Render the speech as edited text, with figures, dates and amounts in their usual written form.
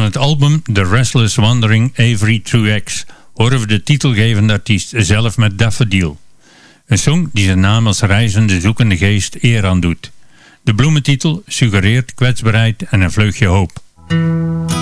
het album The Restless Wandering Avery Truex horen we de titelgevende artiest zelf met Daffodil. Een song die zijn naam als reizende zoekende geest eer aan doet. De bloementitel suggereert kwetsbaarheid en een vleugje hoop.